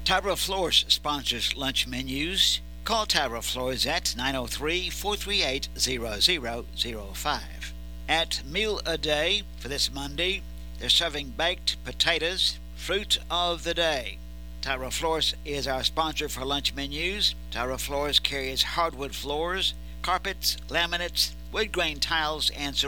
Tyra Floors sponsors lunch menus. Call Tyra Floors at 903-438-0005. At Meal a Day for this Monday, they're serving baked potatoes, fruit of the day. Tyra Floors is our sponsor for lunch menus. Tyra Floors carries hardwood floors, carpets, laminates, wood grain tiles, and